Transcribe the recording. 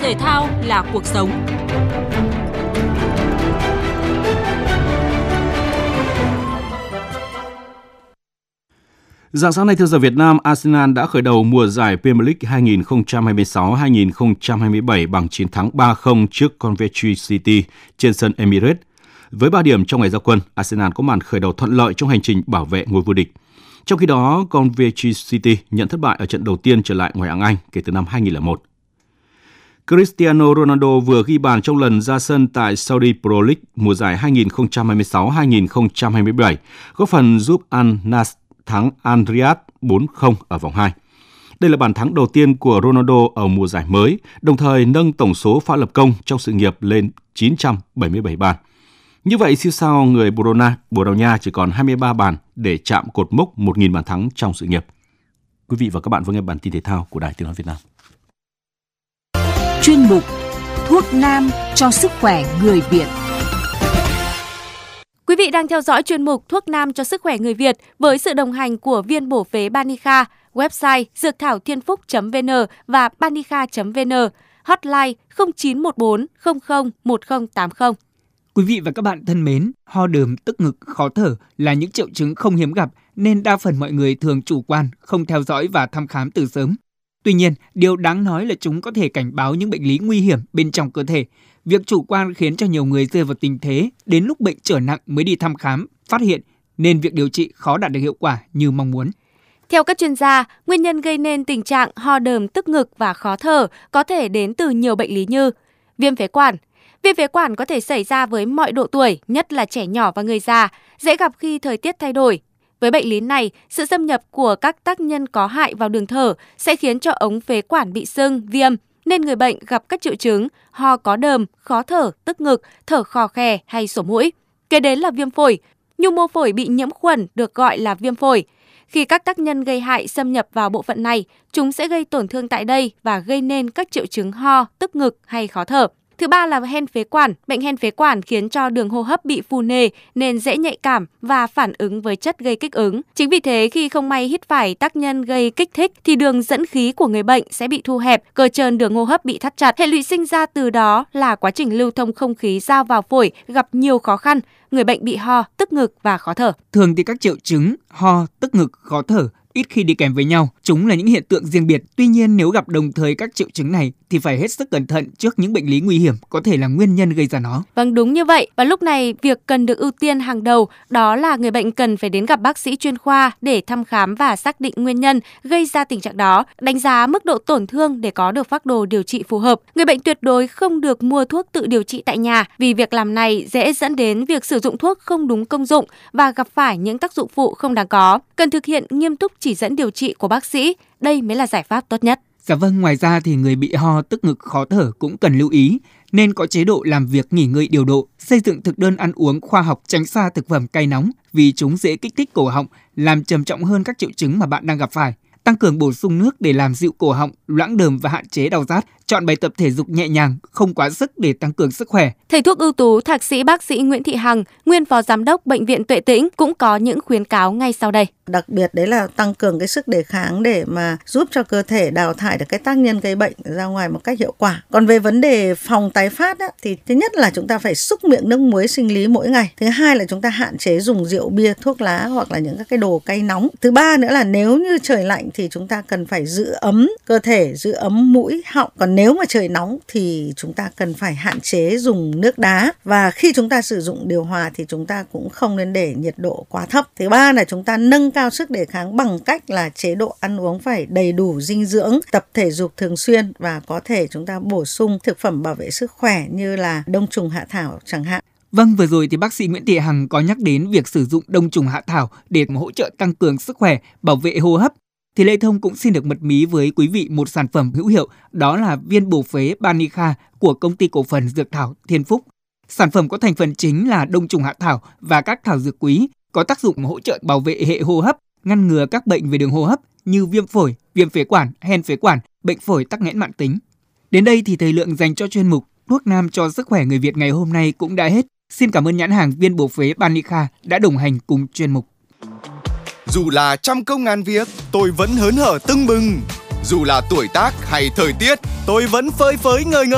Thể thao là cuộc sống. Rạng sáng nay theo giờ Việt Nam, Arsenal đã khởi đầu mùa giải Premier League 2026-2027 bằng chiến thắng 3-0 trước Coventry City trên sân Emirates. Với 3 điểm trong ngày ra quân, Arsenal có màn khởi đầu thuận lợi trong hành trình bảo vệ ngôi vô địch. Trong khi đó, Coventry City nhận thất bại ở trận đầu tiên trở lại ngoại hạng Anh kể từ năm 2001. Cristiano Ronaldo vừa ghi bàn trong lần ra sân tại Saudi Pro League mùa giải 2026-2027, góp phần giúp Al Nassr thắng Al Riyadh 4-0 ở vòng 2. Đây là bàn thắng đầu tiên của Ronaldo ở mùa giải mới, đồng thời nâng tổng số pha lập công trong sự nghiệp lên 977 bàn. Như vậy, siêu sao người Bồ Đào Nha chỉ còn 23 bàn để chạm cột mốc 1.000 bàn thắng trong sự nghiệp. Quý vị và các bạn vừa nghe bản tin thể thao của Đài Tiếng nói Việt Nam. Chuyên mục Thuốc nam cho sức khỏe người Việt. Quý vị đang theo dõi chuyên mục Thuốc nam cho sức khỏe người Việt với sự đồng hành của viên bổ phế Banica, website dược thảo thiên phúc.vn và banica.vn, hotline 0914 00 1080. Quý vị và các bạn thân mến, ho đờm, tức ngực, khó thở là những triệu chứng không hiếm gặp nên đa phần mọi người thường chủ quan, không theo dõi và thăm khám từ sớm. Tuy nhiên, điều đáng nói là chúng có thể cảnh báo những bệnh lý nguy hiểm bên trong cơ thể. Việc chủ quan khiến cho nhiều người rơi vào tình thế đến lúc bệnh trở nặng mới đi thăm khám, phát hiện, nên việc điều trị khó đạt được hiệu quả như mong muốn. Theo các chuyên gia, nguyên nhân gây nên tình trạng ho đờm, tức ngực và khó thở có thể đến từ nhiều bệnh lý như viêm phế quản. Viêm phế quản có thể xảy ra với mọi độ tuổi, nhất là trẻ nhỏ và người già, dễ gặp khi thời tiết thay đổi. Với bệnh lý này, sự xâm nhập của các tác nhân có hại vào đường thở sẽ khiến cho ống phế quản bị sưng, viêm, nên người bệnh gặp các triệu chứng ho có đờm, khó thở, tức ngực, thở khò khè hay sổ mũi. Kế đến là viêm phổi. Nhu mô phổi bị nhiễm khuẩn được gọi là viêm phổi. Khi các tác nhân gây hại xâm nhập vào bộ phận này, chúng sẽ gây tổn thương tại đây và gây nên các triệu chứng ho, tức ngực hay khó thở. Thứ ba là hen phế quản. Bệnh hen phế quản khiến cho đường hô hấp bị phù nề nên dễ nhạy cảm và phản ứng với chất gây kích ứng. Chính vì thế khi không may hít phải tác nhân gây kích thích thì đường dẫn khí của người bệnh sẽ bị thu hẹp, cơ trơn đường hô hấp bị thắt chặt. Hệ lụy sinh ra từ đó là quá trình lưu thông không khí ra vào phổi gặp nhiều khó khăn. Người bệnh bị ho, tức ngực và khó thở. Thường thì các triệu chứng ho, tức ngực, khó thở ít khi đi kèm với nhau. Chúng là những hiện tượng riêng biệt. Tuy nhiên, nếu gặp đồng thời các triệu chứng này thì phải hết sức cẩn thận trước những bệnh lý nguy hiểm có thể là nguyên nhân gây ra nó. Vâng, đúng như vậy. Và lúc này, việc cần được ưu tiên hàng đầu đó là người bệnh cần phải đến gặp bác sĩ chuyên khoa để thăm khám và xác định nguyên nhân gây ra tình trạng đó, đánh giá mức độ tổn thương để có được phác đồ điều trị phù hợp. Người bệnh tuyệt đối không được mua thuốc tự điều trị tại nhà vì việc làm này dễ dẫn đến việc sử dụng thuốc không đúng công dụng và gặp phải những tác dụng phụ không đáng có. Cần thực hiện nghiêm túc chỉ dẫn điều trị của bác sĩ, đây mới là giải pháp tốt nhất. Dạ vâng, ngoài ra thì người bị ho, tức ngực, khó thở cũng cần lưu ý nên có chế độ làm việc nghỉ ngơi điều độ, xây dựng thực đơn ăn uống khoa học, tránh xa thực phẩm cay nóng vì chúng dễ kích thích cổ họng, làm trầm trọng hơn các triệu chứng mà bạn đang gặp phải. Tăng cường bổ sung nước để làm dịu cổ họng, loãng đờm và hạn chế đau rát. Chọn bài tập thể dục nhẹ nhàng, không quá sức để tăng cường sức khỏe. Thầy thuốc ưu tú Thạc sĩ bác sĩ Nguyễn Thị Hằng, nguyên phó giám đốc Bệnh viện Tuệ Tĩnh cũng có những khuyến cáo ngay sau đây. Đặc biệt đấy là tăng cường cái sức đề kháng để mà giúp cho cơ thể đào thải được cái tác nhân gây bệnh ra ngoài một cách hiệu quả. Còn về vấn đề phòng tái phát á, thì thứ nhất là chúng ta phải xúc miệng nước muối sinh lý mỗi ngày. Thứ hai là chúng ta hạn chế dùng rượu bia, thuốc lá hoặc là những các cái đồ cay nóng. Thứ ba nữa là nếu như trời lạnh thì chúng ta cần phải giữ ấm cơ thể, giữ ấm mũi, họng. Còn nếu mà trời nóng thì chúng ta cần phải hạn chế dùng nước đá. Và khi chúng ta sử dụng điều hòa thì chúng ta cũng không nên để nhiệt độ quá thấp. Thứ ba là chúng ta nâng cao sức đề kháng bằng cách là chế độ ăn uống phải đầy đủ dinh dưỡng, tập thể dục thường xuyên và có thể chúng ta bổ sung thực phẩm bảo vệ sức khỏe như là đông trùng hạ thảo chẳng hạn. Vâng, vừa rồi thì bác sĩ Nguyễn Thị Hằng có nhắc đến việc sử dụng đông trùng hạ thảo để hỗ trợ tăng cường sức khỏe, bảo vệ hô hấp. Thì Lê Thông cũng xin được bật mí với quý vị một sản phẩm hữu hiệu, đó là viên bổ phế Banica của công ty cổ phần Dược thảo Thiên Phúc. Sản phẩm có thành phần chính là đông trùng hạ thảo và các thảo dược quý, có tác dụng hỗ trợ bảo vệ hệ hô hấp, ngăn ngừa các bệnh về đường hô hấp như viêm phổi, viêm phế quản, hen phế quản, bệnh phổi tắc nghẽn mãn tính. Đến đây thì thời lượng dành cho chuyên mục Thuốc nam cho sức khỏe người Việt ngày hôm nay cũng đã hết. Xin cảm ơn nhãn hàng viên bổ phế Banica đã đồng hành cùng chuyên mục. Dù là trăm công ngàn việc, tôi vẫn hớn hở tưng bừng. Dù là tuổi tác hay thời tiết, tôi vẫn phơi phới ngời ngời.